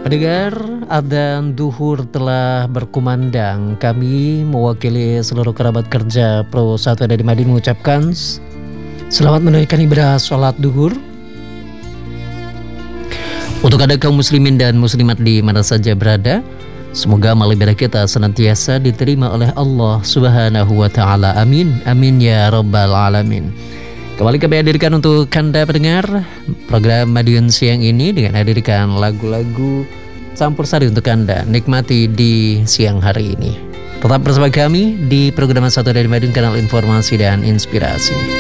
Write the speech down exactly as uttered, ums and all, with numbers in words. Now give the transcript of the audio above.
Pendengar, adzan duhur telah berkumandang. Kami mewakili seluruh kerabat kerja Pro satu dari Madin mengucapkan selamat menunaikan ibadah sholat duhur. Untuk ada kaum muslimin dan muslimat di mana saja berada, semoga amal ibadah kita senantiasa diterima oleh Allah Subhanahu wa taala. Amin. Amin ya rabbal alamin. Kembali kami hadirkan untuk Anda pendengar program Madiun siang ini dengan hadirkan lagu-lagu campur sari untuk Anda nikmati di siang hari ini. Tetap bersama kami di program satu dari Madiun, kanal informasi dan inspirasi.